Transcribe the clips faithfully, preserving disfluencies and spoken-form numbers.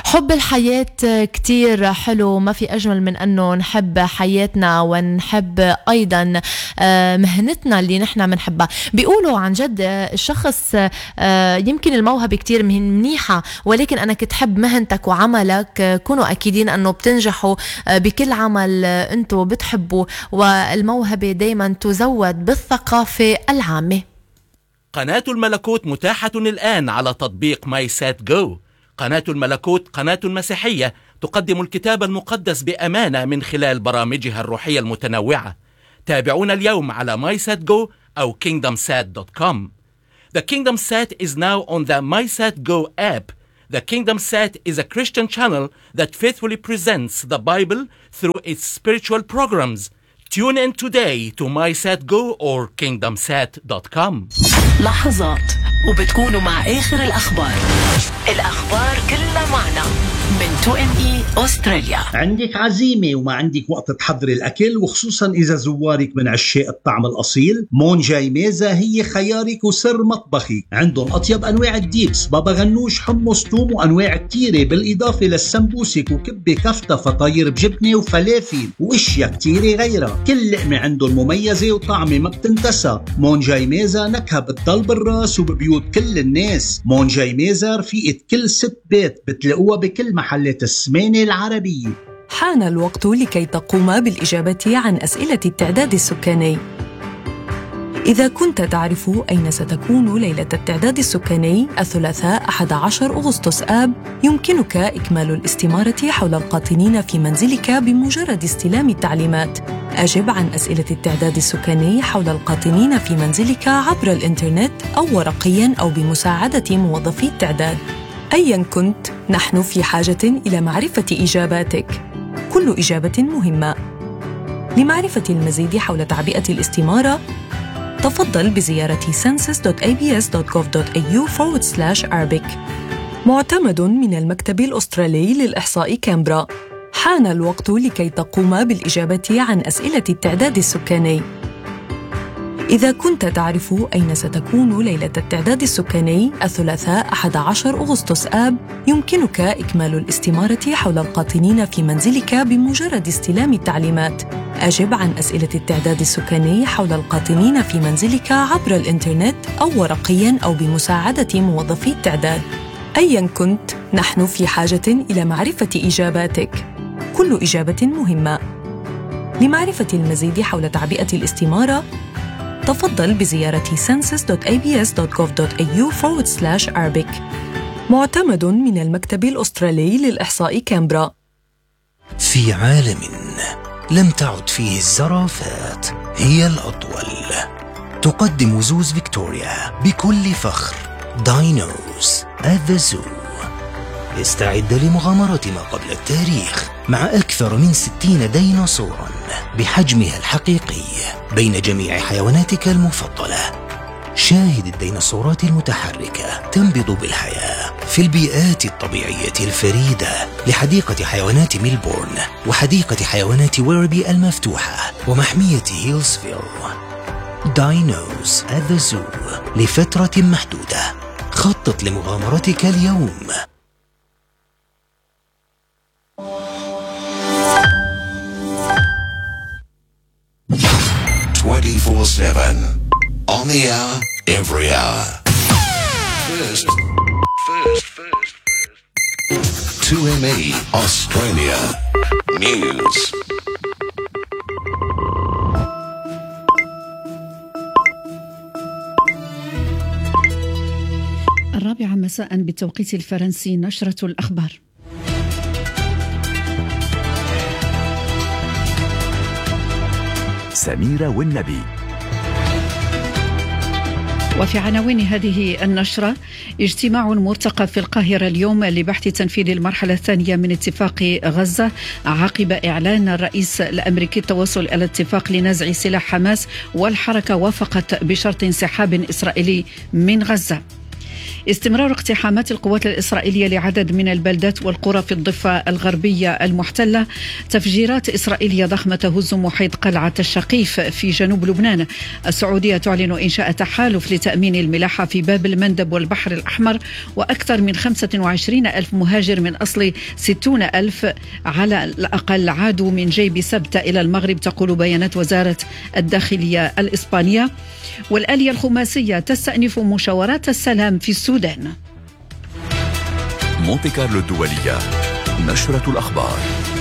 حب الحياة كتير حلو، ما في أجمل من أنه نحب حياتنا ونحب أيضا مهنتنا اللي نحن منحبها. بيقولوا عن جد الشخص يمكن الموهبة كتير منيحة، ولكن أنك تحب مهنتك وعملك كونوا أكيدين أنه بتنجحوا بكل عمل أنتوا بتحبوا، والموهبة دايما تزود بالثقافة العامة. قناة الملكوت متاحة الآن على تطبيق ماي سات جو. قناة الملكوت قناة مسيحية تقدم الكتاب المقدس بأمانة من خلال برامجها الروحية المتنوعة. تابعونا اليوم على ماي سات جو أو كينغدم سات دوت كوم. The Kingdom Sat is now on the MySatGo app. The Kingdom Sat is a Christian channel that faithfully presents the Bible through its spiritual programs. Tune in today to MySatGo or kingdom sat dot com. لحظات وبتكونوا مع آخر الأخبار. الأخبار كلها معنا من تو إم إي أستراليا. عندك عزيمة وما عندك وقت تحضر الأكل، وخصوصا إذا زوارك من عشاق الطعم الأصيل، مون جاي ميزة هي خيارك وسر مطبخي. عندهم أطيب أنواع الديبس، بابا غنوش، حمص، توم، وأنواع كتيرة، بالإضافة للسمبوسك وكبة كفتة، فطاير بجبنة وفلافل واشياء كتيرة غيرها. كل لقمة عندهم مميزة وطعمة ما بتنتسى. مون جاي ميزة نكهة بتضل بالراس وببيوت كل الناس. مون جاي ميزة رفيقة كل ست بيت، بتلاقوها بكل محلات السمانة العربية. حان الوقت لكي تقوم بالإجابة عن أسئلة التعداد السكاني. إذا كنت تعرف أين ستكون ليلة التعداد السكاني الثلاثاء أحد عشر أغسطس آب، يمكنك إكمال الاستمارة حول القاطنين في منزلك بمجرد استلام التعليمات. أجب عن أسئلة التعداد السكاني حول القاطنين في منزلك عبر الإنترنت أو ورقياً أو بمساعدة موظفي التعداد. أياً كنت، نحن في حاجة إلى معرفة إجاباتك. كل إجابة مهمة. لمعرفة المزيد حول تعبئة الاستمارة، تفضل بزيارة census dot a b s dot gov dot a u forward slash arabic. معتمد من المكتب الأسترالي للإحصاء كامبرا. حان الوقت لكي تقوم بالإجابة عن أسئلة التعداد السكاني. إذا كنت تعرف أين ستكون ليلة التعداد السكاني الثلاثاء أحد عشر أغسطس آب، يمكنك إكمال الاستمارة حول القاطنين في منزلك بمجرد استلام التعليمات. أجب عن أسئلة التعداد السكاني حول القاطنين في منزلك عبر الإنترنت أو ورقياً أو بمساعدة موظفي التعداد. أياً كنت، نحن في حاجة إلى معرفة إجاباتك. كل إجابة مهمة. لمعرفة المزيد حول تعبئة الاستمارة، تفضل بزيارة census dot a b s dot gov dot a u forward slash arabic. معتمد من المكتب الأسترالي للإحصاء كامبرا. في عالم لم تعد فيه الزرافات هي الأطول، تقدم زوز فيكتوريا بكل فخر داينوز at the zoo. استعد لمغامرة ما قبل التاريخ مع أكثر من ستين ديناصوراً بحجمها الحقيقي بين جميع حيواناتك المفضلة. شاهد الديناصورات المتحركة تنبض بالحياة في البيئات الطبيعية الفريدة لحديقة حيوانات ميلبورن وحديقة حيوانات ويربي المفتوحة ومحمية هيلزفيل. داينوز at the zoo لفترة محدودة. خطط لمغامرتك اليوم. twenty-four seven on the hour, every hour. First, first, first, first. two M E Australia News. الرابعة مساء بالتوقيت الفرنسي، نشرة الأخبار. سميرة والنبي. وفي عناوين هذه النشرة: اجتماع مرتقب في القاهرة اليوم لبحث تنفيذ المرحلة الثانية من اتفاق غزة عقب إعلان الرئيس الأمريكي التوصل إلى اتفاق لنزع سلاح حماس، والحركة وافقت بشرط انسحاب إسرائيلي من غزة. استمرار اقتحامات القوات الإسرائيلية لعدد من البلدات والقرى في الضفة الغربية المحتلة. تفجيرات إسرائيلية ضخمة تهز محيط قلعة الشقيف في جنوب لبنان. السعودية تعلن إنشاء تحالف لتأمين الملاحة في باب المندب والبحر الأحمر. وأكثر من خمسة وعشرين ألف مهاجر من أصل ستين ألف على الأقل عادوا من جيب سبتة إلى المغرب، تقول بيانات وزارة الداخلية الإسبانية. والآلية الخماسية تستأنف مشاورات السلام في السودان. مونتي كارلو الدولية، نشرة الأخبار.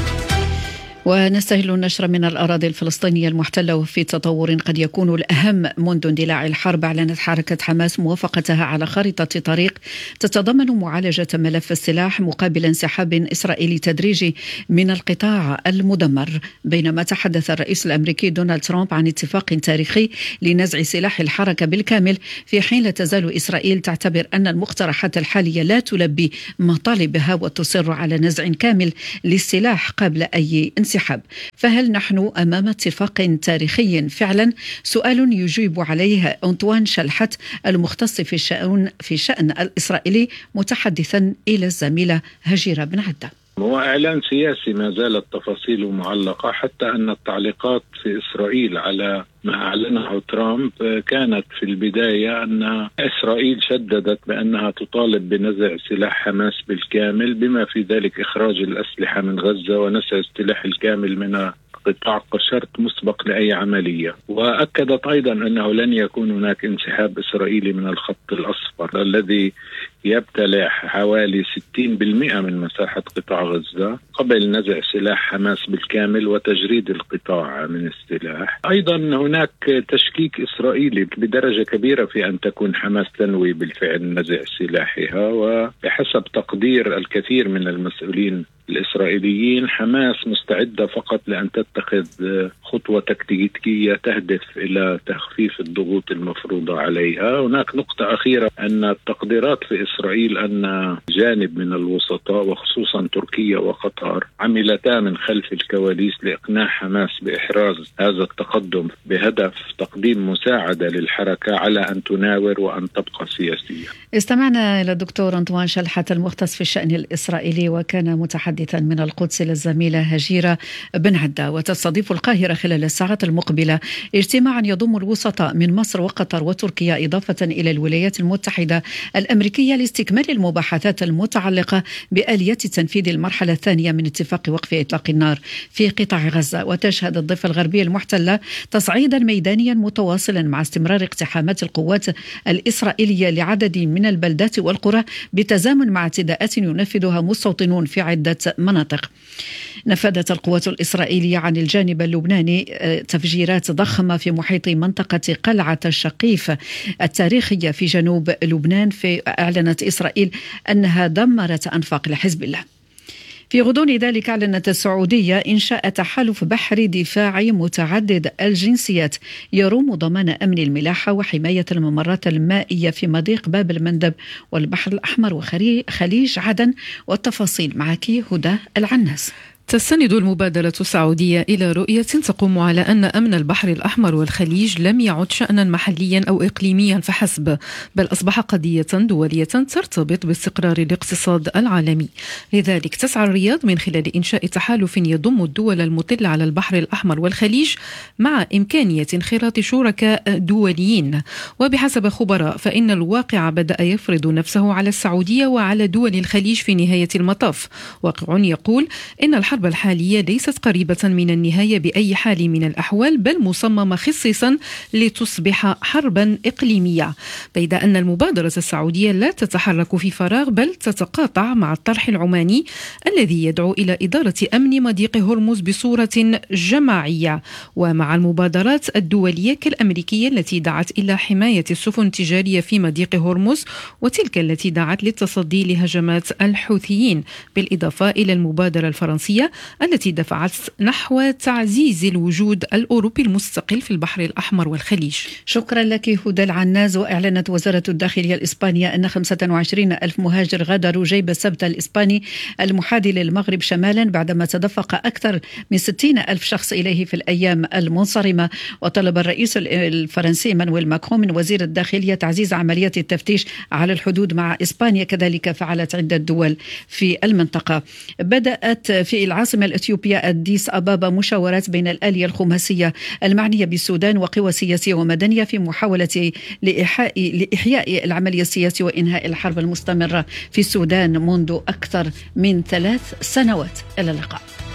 ونستهل النشر من الأراضي الفلسطينية المحتلة وفي تطور قد يكون الأهم منذ اندلاع الحرب. أعلنت حركة حماس موافقتها على خارطة طريق تتضمن معالجة ملف السلاح مقابل انسحاب إسرائيلي تدريجي من القطاع المدمر. بينما تحدث الرئيس الأمريكي دونالد ترامب عن اتفاق تاريخي لنزع سلاح الحركة بالكامل، في حين لا تزال إسرائيل تعتبر أن المقترحات الحالية لا تلبي مطالبها وتصر على نزع كامل للسلاح قبل أي انسحاب. فهل نحن أمام اتفاق تاريخي فعلا؟ سؤال يجيب عليه أنطوان شلحت المختص في الشأن في الشأن الإسرائيلي، متحدثا إلى الزميلة هجيرة بن عدة. هو إعلان سياسي ما زالت تفاصيله معلقة، حتى أن التعليقات في إسرائيل على ما أعلنه ترامب كانت في البداية أن إسرائيل شددت بأنها تطالب بنزع سلاح حماس بالكامل، بما في ذلك إخراج الأسلحة من غزة ونزع السلاح الكامل من قطاع كشرط مسبق لأي عملية. وأكدت أيضا أنه لن يكون هناك انسحاب إسرائيلي من الخط الأصفر الذي يبتلع حوالي ستين بالمئة من مساحة قطاع غزة قبل نزع سلاح حماس بالكامل وتجريد القطاع من السلاح. أيضا هناك تشكيك إسرائيلي بدرجة كبيرة في أن تكون حماس تنوي بالفعل نزع سلاحها، وبحسب تقدير الكثير من المسؤولين الإسرائيليين حماس مستعدة فقط لأن تتخذ خطوة تكتيكية تهدف إلى تخفيف الضغوط المفروضة عليها. هناك نقطة أخيرة، أن التقديرات في إسرائيل أن جانب من الوسطاء وخصوصا تركيا وقطر عملتا من خلف الكواليس لإقناع حماس بإحراز هذا التقدم بهدف تقديم مساعدة للحركة على أن تناور وأن تبقى سياسية. استمعنا إلى الدكتور أنطوان شلحت المختص في الشأن الإسرائيلي، وكان متحدثا من القدس للزميلة هجيرة بن عدة. وتستضيف القاهرة خلال الساعات المقبلة اجتماعا يضم الوسطاء من مصر وقطر وتركيا إضافة إلى الولايات المتحدة الأمريكية لاستكمال المباحثات المتعلقة بآلية تنفيذ المرحلة الثانية من اتفاق وقف إطلاق النار في قطاع غزة. وتشهد الضفة الغربية المحتلة تصعيدا ميدانيا متواصلا مع استمرار اقتحامات القوات الإسرائيلية لعدد من البلدات والقرى بتزامن مع اعتداءات ينفذها مستوطنون في عدة مناطق. نفذت القوات الإسرائيلية عن الجانب اللبناني تفجيرات ضخمة في محيط منطقة قلعة الشقيف التاريخية في جنوب لبنان. في أعلنت إسرائيل أنها دمرت أنفاق لحزب الله. في غضون ذلك أعلنت السعودية إنشاء تحالف بحري دفاعي متعدد الجنسيات يروم ضمان أمن الملاحة وحماية الممرات المائية في مضيق باب المندب والبحر الأحمر وخليج عدن. والتفاصيل معك هدى العناس. تستند المبادرة السعودية إلى رؤية تقوم على أن أمن البحر الأحمر والخليج لم يعد شأنا محليا أو إقليميا فحسب، بل أصبح قضية دولية ترتبط باستقرار الاقتصاد العالمي. لذلك تسعى الرياض من خلال إنشاء تحالف يضم الدول المطلة على البحر الأحمر والخليج مع إمكانية انخراط شركاء دوليين. وبحسب خبراء فإن الواقع بدأ يفرض نفسه على السعودية وعلى دول الخليج في نهاية المطاف. واقع يقول إن الحرب الحرب الحالية ليست قريبة من النهاية بأي حال من الأحوال، بل مصممة خصيصا لتصبح حربا إقليمية. بيد أن المبادرة السعودية لا تتحرك في فراغ، بل تتقاطع مع الطرح العماني الذي يدعو إلى إدارة أمن مضيق هرمز بصورة جماعية، ومع المبادرات الدولية كالأمريكية التي دعت إلى حماية السفن التجارية في مضيق هرمز، وتلك التي دعت للتصدي لهجمات الحوثيين، بالإضافة إلى المبادرة الفرنسية الدولية التي دفعت نحو تعزيز الوجود الأوروبي المستقل في البحر الأحمر والخليج. شكرا لك هدى العناز. وأعلنت وزارة الداخلية الإسبانية أن خمسة وعشرين ألف مهاجر غادروا جيب السبت الإسباني المحاذي للمغرب شمالا بعدما تدفق أكثر من ستين ألف شخص إليه في الأيام المنصرمة. وطلب الرئيس الفرنسي مانويل ماكرون من وزير الداخلية تعزيز عمليات التفتيش على الحدود مع إسبانيا، كذلك فعلت عدة دول في المنطقة. بدأت في العاصمة الإثيوبية أديس أبابا مشاورات بين الآلية الخماسية المعنية بالسودان وقوى سياسية ومدنية في محاولة لإحياء, لإحياء العملية السياسية وإنهاء الحرب المستمرة في السودان منذ أكثر من ثلاث سنوات. إلى اللقاء.